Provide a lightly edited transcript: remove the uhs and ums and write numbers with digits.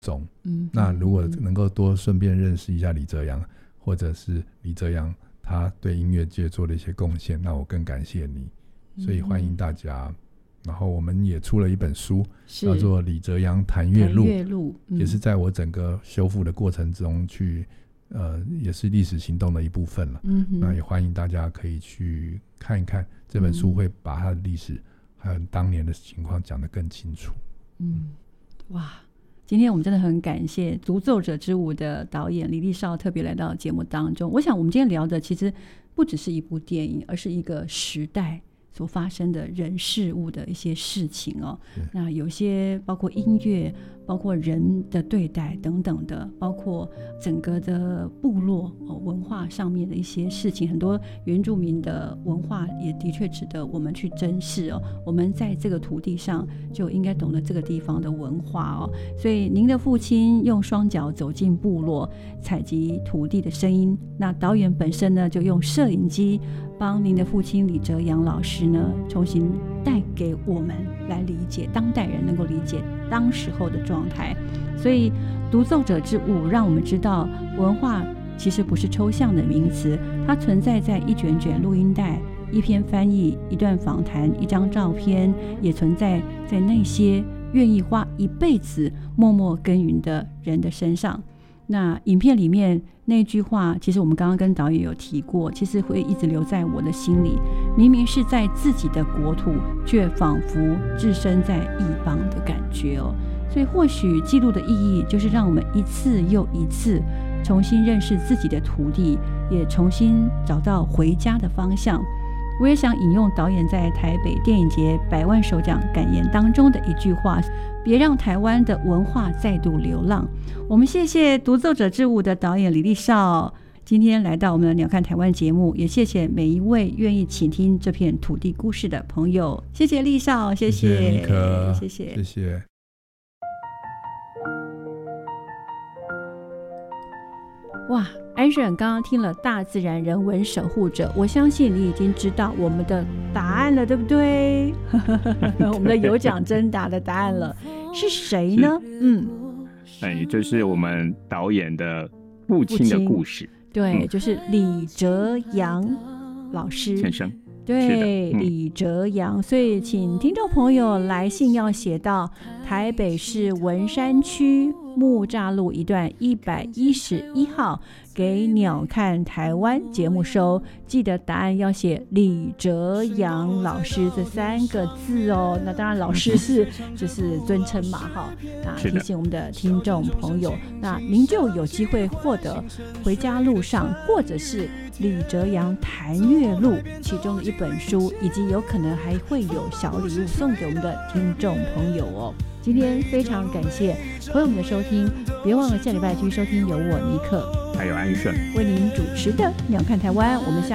中。那如果能够多顺便认识一下李哲阳，或者是李哲阳他对音乐界做的一些贡献，那我更感谢你。所以欢迎大家。然后我们也出了一本书，叫做《李哲阳谈乐录》，也是在我整个修复的过程中去也是历史行动的一部分了。那也欢迎大家可以去看一看这本书，会把它的历史还有当年的情况讲得更清楚。 哇，今天我们真的很感谢《独奏者之舞》的导演李立少特别来到节目当中。我想我们今天聊的其实不只是一部电影，而是一个时代所发生的人事物的一些事情哦。那有些包括音乐，包括人的对待等等的，包括整个的部落文化上面的一些事情，很多原住民的文化也的确值得我们去珍视哦。我们在这个土地上就应该懂得这个地方的文化哦。所以您的父亲用双脚走进部落，采集土地的声音，那导演本身呢就用摄影机帮您的父亲李哲阳老师呢重新带给我们来理解，当代人能够理解当时候的状态。所以独奏者之舞让我们知道，文化其实不是抽象的名词，它存在在一卷卷录音带、一篇翻译、一段访谈、一张照片，也存在在那些愿意花一辈子默默耕耘的人的身上。那影片里面那句话，其实我们刚刚跟导演有提过，其实会一直留在我的心里。明明是在自己的国土，却仿佛置身在异邦的感觉哦。所以或许记录的意义，就是让我们一次又一次重新认识自己的土地，也重新找到回家的方向。我也想引用导演在台北电影节100万首奖感言当中的一句话：别让台湾的文化再度流浪。我们谢谢《独奏者之舞》的导演李立少今天来到我们的鸟看台湾节目，也谢谢每一位愿意倾听这片土地故事的朋友。谢谢立少，谢谢尼克， 谢谢， 谢谢。 哇，安顺刚刚听了大自然人文守护者，我相信你已经知道我们的答案了，对不对？我们的有奖征答的答案了，是谁呢？ 这是我们导演的父亲的故事。 对，就是李哲阳老师先生。 对，李哲阳。所以请听众朋友来信要写到台北市文山区木栅路一段111号给鸟看台湾节目收，记得答案要写李哲阳老师这3个字哦。那当然老师是就是尊称嘛哈。那提醒我们的听众朋友，那您就有机会获得回家路上或者是李哲阳谈乐录其中的一本书，以及有可能还会有小礼物送给我们的听众朋友哦。今天非常感谢朋友们的收听，别忘了下礼拜继续收听由我尼克还有安顺为您主持的鸟看台湾，我们下